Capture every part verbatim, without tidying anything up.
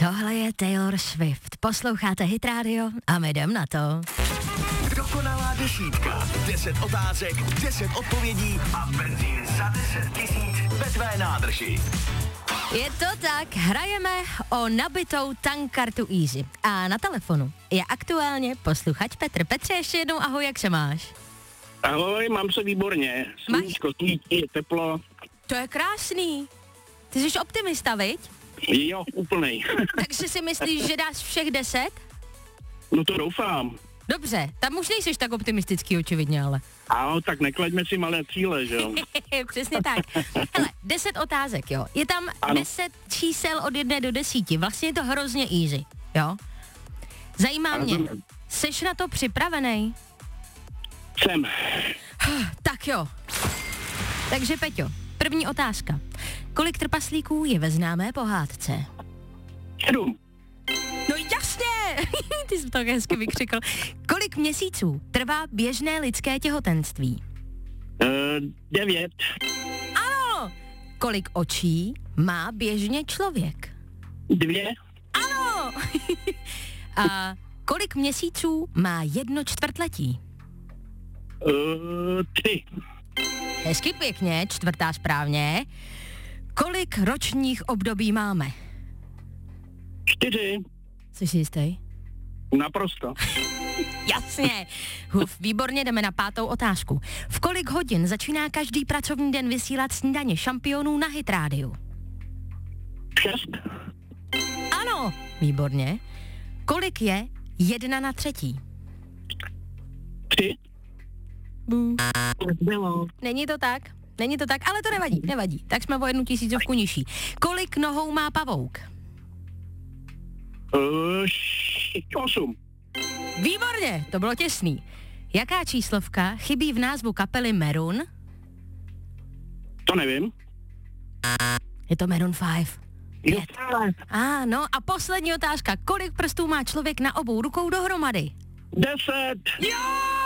Tohle je Taylor Swift. Posloucháte Hit Radio a my jdem na to. Dokonalá desítka. deset otázek, deset odpovědí a benzín za deset tisíc ve tvé nádrži. Je to tak, hrajeme o nabitou tankkartu Easy. A na telefonu je aktuálně posluchač Petr. Petře, ještě jednou ahoj, jak se máš? Ahoj, mám se výborně. Sluníčko svítí, je teplo. To je krásný. Ty jsi optimista, viď? Jo, úplnej. Takže si myslíš, že dáš všech deset? No to doufám. Dobře, tam už nejseš tak optimistický očividně, ale. Ano, tak neklaďme si malé cíle, že jo? Přesně tak. Hele, deset otázek, jo. Je tam ano. deset čísel od jedné do desíti. Vlastně je to hrozně easy, jo. Zajímá Ano. mě, seš na to připravený? Jsem. Tak jo. Takže Peťo, první otázka. Kolik trpaslíků je ve známé pohádce? Sedm. No jasně! Ty jsi to tak hezky vykřikl. Kolik měsíců trvá běžné lidské těhotenství? Uh, devět. Ano! Kolik očí má běžně člověk? Dvě. Ano! A kolik měsíců má jedno čtvrtletí? Uh, tři. Hezky pěkně, čtvrtá správně. Kolik ročních období máme? Čtyři. Jsi si jistý? Naprosto. Jasně. Huf, výborně, jdeme na pátou otázku. V kolik hodin začíná každý pracovní den vysílat snídaně šampionů na Hit rádiu? Šest. Ano, výborně. Kolik je jedna na třetí? Tři. Bů. Bylo. Není to tak? Není to tak, ale to nevadí, nevadí. Tak jsme o jednu tisícovku nižší. Kolik nohou má pavouk? Uh, osm. Výborně, to bylo těsný. Jaká číslovka chybí v názvu kapely Maroon? To nevím. Je to Maroon pět. Jo. Ano, a poslední otázka. Kolik prstů má člověk na obou rukou dohromady? Deset. Jo!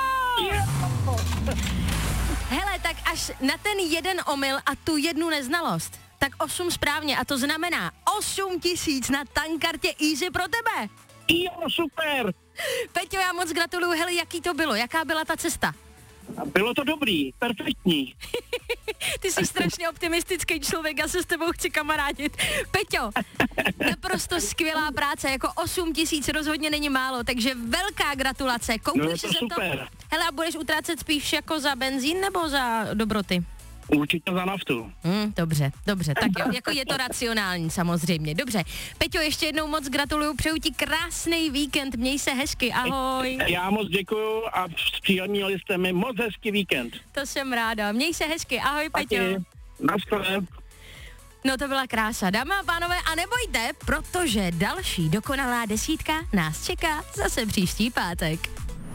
Hele, tak až na ten jeden omyl a tu jednu neznalost, tak osm správně a to znamená osm tisíc na tankkartě Easy pro tebe. Jo, super. Peťo, já moc gratuluju, hele, jaký to bylo, jaká byla ta cesta? Bylo to dobrý, perfektní. Ty jsi strašně optimistický člověk, já se s tebou chci kamarádit. Peťo, naprosto skvělá práce, jako osm tisíc rozhodně není málo, takže velká gratulace. Koupíš No je to si za super. to? Hele, a budeš utrácet spíš jako za benzín nebo za dobroty? Určitě za naftu. Hmm, dobře, dobře, tak jo, jako je to racionální samozřejmě, dobře. Peťo, ještě jednou moc gratuluju, přeju ti krásný víkend, měj se hezky, ahoj. Já moc děkuju a příjemnili jste mi moc hezký víkend. To jsem ráda, měj se hezky, ahoj Peťo. Taky. Naschle. No to byla krása, dámy a pánové, a nebojte, protože další dokonalá desítka nás čeká zase příští pátek.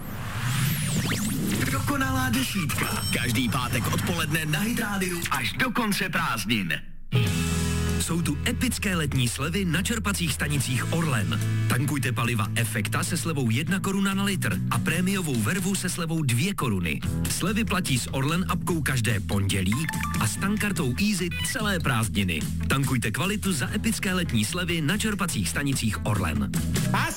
Dokonalá desítka. Každý pátek odpoledne na Hit rádiu až do konce prázdnin. Jsou tu epické letní slevy na čerpacích stanicích Orlen. Tankujte paliva Efekta se slevou jedna koruna na litr a prémiovou vervu se slevou dvě koruny. Slevy platí s Orlen apkou každé pondělí a s tankkartou Easy celé prázdniny. Tankujte kvalitu za epické letní slevy na čerpacích stanicích Orlen.